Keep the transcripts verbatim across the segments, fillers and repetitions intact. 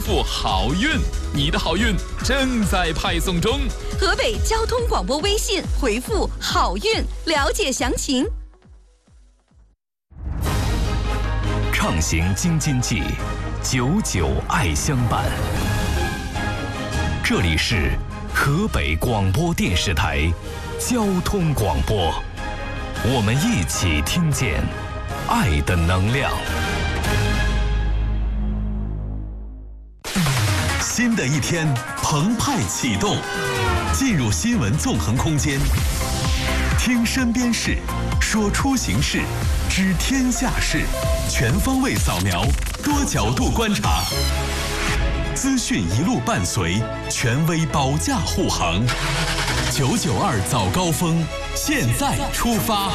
复好运，你的好运正在派送中。 河北交通广播微信回复好运，了解详情。 畅行京津冀，久久爱相伴。这里是河北广播电视台交通广播，我们一起听见爱的能量。新的一天澎湃启动，进入新闻纵横空间，听身边事，说出行事，知天下事，全方位扫描，多角度观察，资讯一路伴随，权威保驾护航。九九二早高峰，现在出发。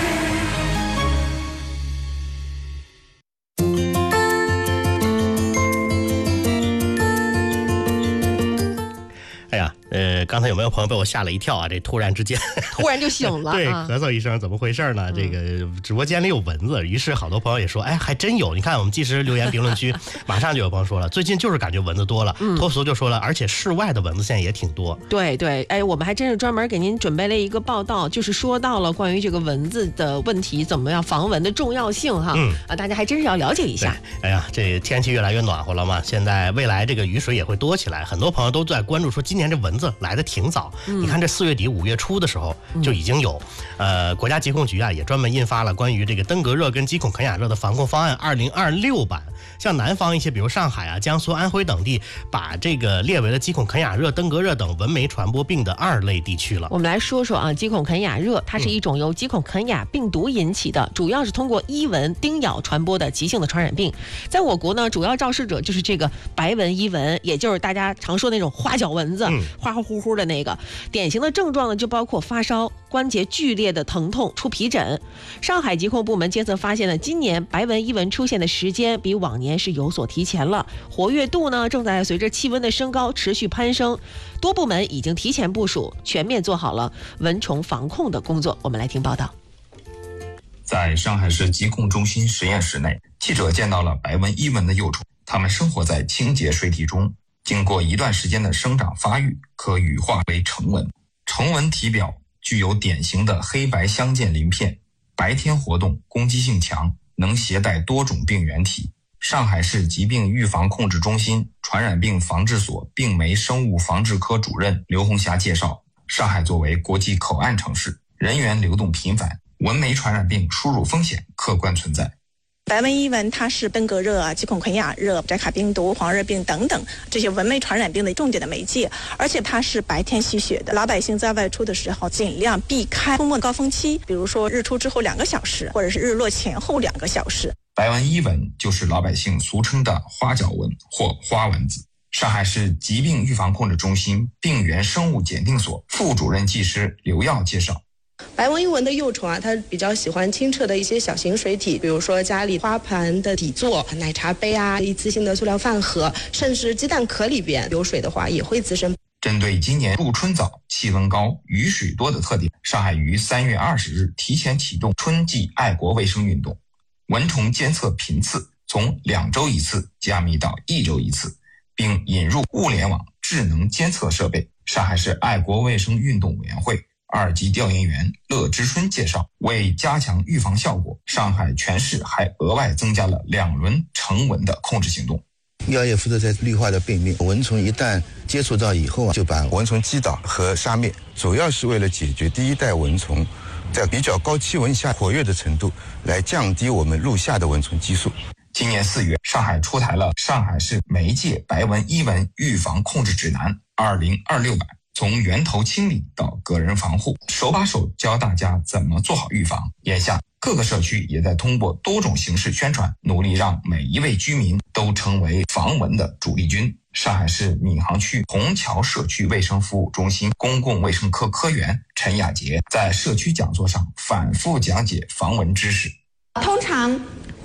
哎呀，呃，刚才有没有朋友被我吓了一跳啊？这突然之间， 突然就醒了， 对， 啊、 咳嗽一声，怎么回事呢？嗯、这个直播间里有蚊子，于是好多朋友也说，哎，还真有。你看我们即时留言评论区，马上就有朋友说了，最近就是感觉蚊子多了。嗯、托俗就说了，而且室外的蚊子现在也挺多。 对对，哎，我们还真是专门给您准备了一个报道，就是说到了关于这个蚊子的问题，怎么样防蚊的重要性哈。嗯啊，大家还真是要了解一下。 哎呀，这天气越来越暖和了嘛，现在未来这个雨水也会多起来，很多朋友都在关注说，今年这蚊子来的挺早。嗯、你看这四月底五月初的时候就已经有，嗯、呃，国家疾控局啊也专门印发了关于这个登革热跟鸡孔啃哑热的防控方案二零二六版。像南方一些，比如上海啊、江苏、安徽等地，把这个列为了鸡孔啃哑热、登革热等蚊媒传播病的二类地区了。 我们来说说啊，鸡孔啃哑热，它是一种由鸡孔啃哑病毒引起的，嗯、主要是通过伊蚊叮咬传播的急性的传染病。在我国呢，主要肇事者就是这个白纹伊蚊，也就是大家常说那种花脚蚊子，嗯、花花乎乎的那个。典型的症状呢，就包括发烧、关节剧烈的疼痛、出皮疹。上海疾控部门监测发现呢，今年白纹伊蚊出现的时间比往年是有所提前了，活跃度呢正在随着气温的升高持续攀升，多部门已经提前部署，全面做好了蚊虫防控的工作。我们来听报道。 在上海市疾控中心实验室内，记者见到了白纹伊蚊的幼虫，它们生活在清洁水体中，经过一段时间的生长发育，可羽化为成蚊。成蚊体表具有典型的黑白相间鳞片，白天活动，攻击性强，能携带多种病原体。上海市疾病预防控制中心传染病防治所病媒生物防治科主任刘红霞介绍，上海作为国际口岸城市，人员流动频繁，蚊媒传染病输入风险客观存在。 白纹伊蚊它是登革热啊、鸡孔啃哑热、寨卡病毒、黄热病等等这些蚊媒传染病的重点的媒介，而且它是白天吸血的。老百姓在外出的时候，尽量避开出没高峰期，比如说日出之后两个小时，或者是日落前后两个小时。 白纹伊蚊就是老百姓俗称的花脚蚊或花蚊子。上海市疾病预防控制中心病原生物检定所副主任技师刘耀介绍， 白纹伊蚊的幼虫啊，它比较喜欢清澈的一些小型水体，比如说家里花盘的底座、奶茶杯啊、一次性的塑料饭盒，甚至鸡蛋壳里边有水的话也会滋生。 针对今年入春早、气温高、雨水多的特点，上海于三月二十日提前启动春季爱国卫生运动，蚊虫监测频次从两周一次加密到一周一次，并引入物联网智能监测设备。上海市爱国卫生运动委员会二级调研员乐之春介绍，为加强预防效果，上海全市还额外增加了两轮成蚊的控制行动。 药业负责在绿化的病病，蚊虫一旦接触到以后啊，就把蚊虫击倒和杀灭，主要是为了解决第一代蚊虫在比较高气温下活跃的程度，来降低我们入夏的蚊虫基数。 今年四月，上海出台了《上海市媒介白纹伊蚊预防控制指南二零二六版》，从源头清理到个人防护，手把手教大家怎么做好预防。眼下，各个社区也在通过多种形式宣传，努力让每一位居民都成为防蚊的主力军。上海市闵行区虹桥社区卫生服务中心公共卫生科科员陈雅杰在社区讲座上反复讲解防蚊知识。 通常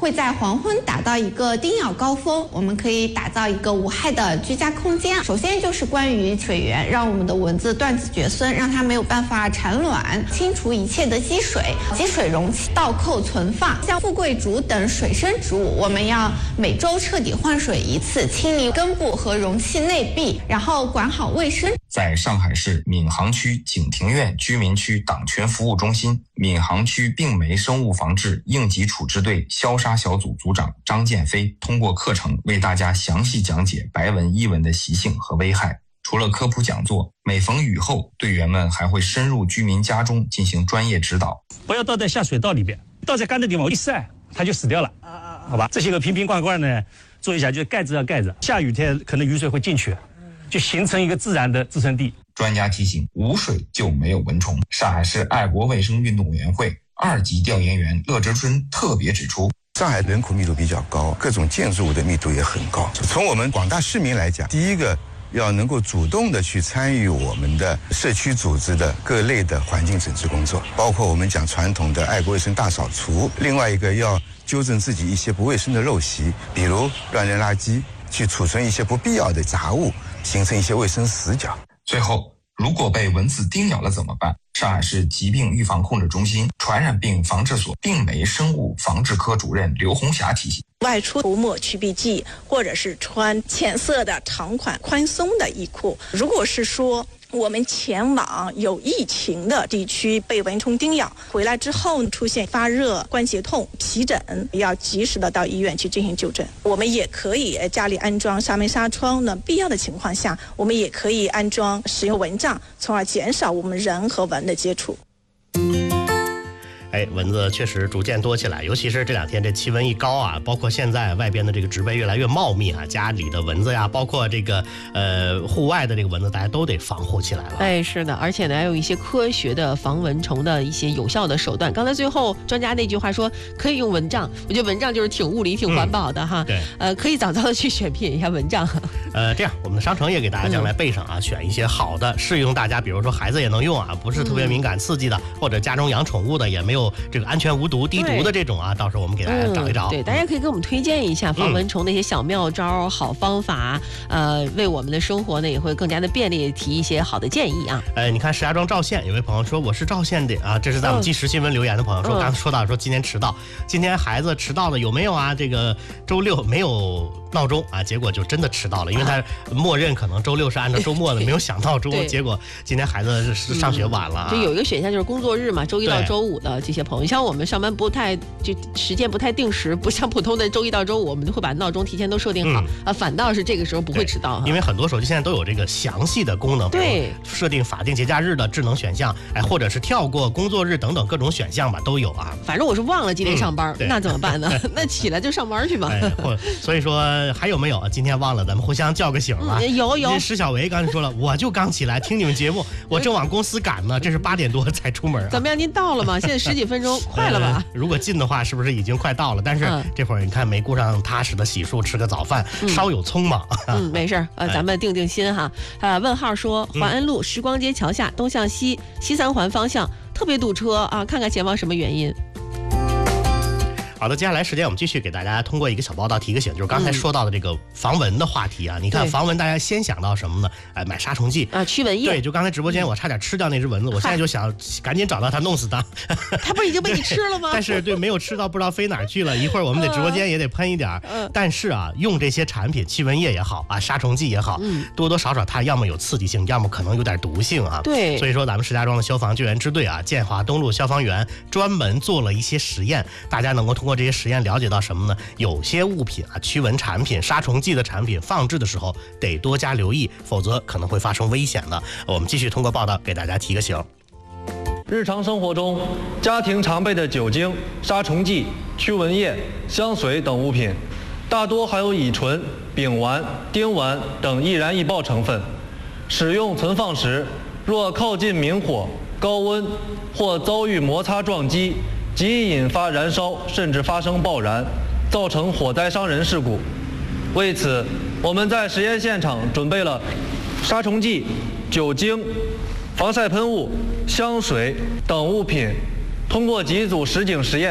会在黄昏达到一个叮咬高峰，我们可以打造一个无害的居家空间。首先就是关于水源，让我们的蚊子断子绝孙，让它没有办法产卵，清除一切的积水，积水容器倒扣存放。像富贵竹等水生植物，我们要每周彻底换水一次，清理根部和容器内壁，然后管好卫生。 在上海市闵行区景庭苑居民区党群服务中心，闵行区病媒生物防治应急处置队消杀小组组长张建飞通过课程为大家详细讲解白纹伊蚊的习性和危害。除了科普讲座，每逢雨后，队员们还会深入居民家中进行专业指导。 不要倒在下水道里边，倒在干的地方一晒，它就死掉了。好吧，这些个瓶瓶罐罐呢，做一下就盖子要盖着，下雨天可能雨水会进去，就形成一个自然的滋生地。 专家提醒，无水就没有蚊虫。上海市爱国卫生运动委员会二级调研员乐之春特别指出， 上海人口密度比较高，各种建筑物的密度也很高。从我们广大市民来讲，第一个要能够主动的去参与我们的社区组织的各类的环境整治工作，包括我们讲传统的爱国卫生大扫除。另外一个要纠正自己一些不卫生的陋习，比如乱扔垃圾，去储存一些不必要的杂物，形成一些卫生死角。 最后，如果被蚊子叮咬了怎么办？上海市疾病预防控制中心传染病防治所病媒生物防治科主任刘红霞提醒， 外出涂抹驱避剂，或者是穿浅色的长款宽松的衣裤。如果是说我们前往有疫情的地区被蚊虫叮咬，回来之后出现发热、关节痛、皮疹，要及时的到医院去进行就诊。我们也可以家里安装纱门纱窗呢，必要的情况下，我们也可以安装使用蚊帐，从而减少我们人和蚊的接触。 哎，蚊子确实逐渐多起来，尤其是这两天这气温一高啊，包括现在外边的这个植被越来越茂密啊，家里的蚊子呀，包括这个呃户外的这个蚊子，大家都得防护起来了。 哎，是的，而且呢，还有一些科学的防蚊虫的一些有效的手段。刚才最后专家那句话说可以用蚊帐，我觉得蚊帐就是挺物理、挺环保的哈。 嗯、对， 呃，可以早早的去选品一下蚊帐。 呃，这样我们的商城也给大家将来备上啊，嗯、选一些好的，适用大家，比如说孩子也能用啊，不是特别敏感刺激的，嗯、或者家中养宠物的，也没有这个安全无毒、低毒的这种啊，到时候我们给大家找一找。 嗯、对，大家可以给我们推荐一下防蚊虫的一些小妙招、嗯、好方法，呃，为我们的生活呢也会更加的便利，提一些好的建议啊。 呃，你看石家庄赵县有位朋友说我是赵县的啊，这是在我们即时新闻留言的朋友说，嗯、刚才说到说今天迟到，今天孩子迟到了有没有啊？这个周六没有闹钟啊，结果就真的迟到了，因为他默认可能周六是按照周末的，没有想闹钟，结果今天孩子是上学晚了、啊嗯。就有一个选项就是工作日嘛，周一到周五的这些朋友，像我们上班不太就时间不太定时，不像普通的周一到周五，我们就会把闹钟提前都设定好、嗯、啊，反倒是这个时候不会迟到。 因为很多手机现在都有这个详细的功能， 对， 设定法定节假日的智能选项，哎，或者是跳过工作日等等各种选项吧，都有啊。 反正我是忘了今天上班，嗯、那怎么办呢？那起来就上班去嘛。 哎、所以说还有没有？今天忘了，咱们互相叫个醒吧。 嗯、有有。 石小维刚才说了，我就刚起来听你们节目，我正往公司赶呢，这是八点多才出门、啊。 怎么样？您到了吗？现在十几分钟，快了吧、 呃？如果近的话，是不是已经快到了？但是这会儿你看没顾上踏实的洗漱，吃个早饭，嗯、稍有匆忙。 嗯，没事，呃，咱们定定心哈。呃，问号说，华安路时光街桥下东向西西三环方向特别堵车啊，看看前方什么原因。 好的，接下来时间我们继续给大家通过一个小报道提个醒，就是刚才说到的这个防蚊的话题啊。嗯、你看防蚊，大家先想到什么呢？哎，买杀虫剂啊，驱蚊液。 对，就刚才直播间我差点吃掉那只蚊子，我现在就想赶紧找到它，弄死它。 它不是已经被你吃了吗？ 但是对，没有吃到，不知道飞哪儿去了。一会儿我们在直播间也得喷一点。嗯、但是啊，用这些产品，驱蚊液也好啊，杀虫剂也好，嗯、多多少少它要么有刺激性，要么可能有点毒性啊。 对。 所以说，咱们石家庄的消防救援支队啊，建华东路消防员专门做了一些实验，大家能够通过这些实验了解到什么呢？有些物品啊，驱蚊产品、杀虫剂的产品放置的时候得多加留意，否则可能会发生危险的。我们继续通过报道给大家提个醒。 日常生活中，家庭常备的酒精、杀虫剂、驱蚊液、香水等物品，大多含有乙醇、丙烷、丁烷等易燃易爆成分。使用存放时，若靠近明火、高温或遭遇摩擦撞击，极易引发燃烧，甚至发生爆燃，造成火灾伤人事故。为此，我们在实验现场准备了杀虫剂、酒精、防晒喷雾、香水等物品，通过几组实景实验，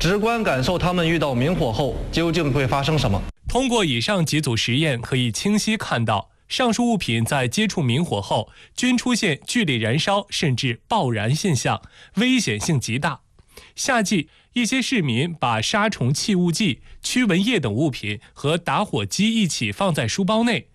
直观感受它们遇到明火后究竟会发生什么。 通过以上几组实验，可以清晰看到，上述物品在接触明火后均出现剧烈燃烧甚至爆燃现象，危险性极大。夏季，一些市民把杀虫气雾剂、驱蚊液等物品和打火机一起放在书包内，